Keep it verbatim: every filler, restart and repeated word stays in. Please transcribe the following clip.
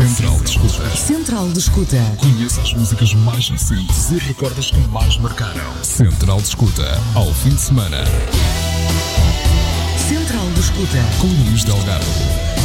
Central de Escuta. Central de Escuta. Conheça as músicas mais recentes e recordas que mais marcaram. Central de Escuta, ao fim de semana. Central de Escuta. Com Luís Delgado.